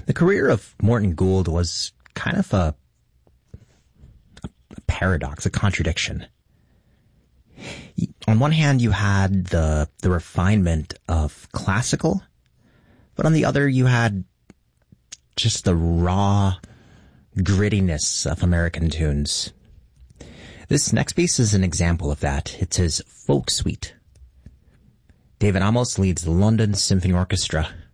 The career of Morton Gould was kind of a paradox, a contradiction. On one hand, you had the refinement of classical, but on the other, you had just the raw grittiness of American tunes. This next piece is an example of that. It's his folk suite. David Amos leads the London Symphony Orchestra